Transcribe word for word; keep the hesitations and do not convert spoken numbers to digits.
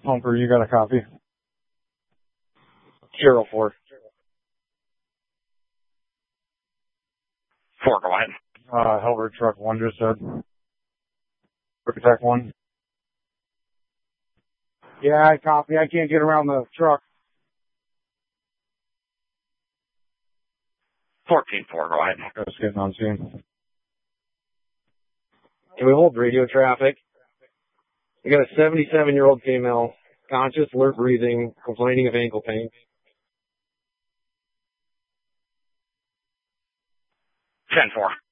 Humper, you got a copy? Zero four. Four, go ahead. Uh, Helver truck one just said. Protect one. Yeah, I copy. I can't get around the truck. Fourteen four, go ahead. Just getting on scene. Can we hold radio traffic? We got a seventy-seven-year-old female, conscious, alert breathing, complaining of ankle pain. Ten four.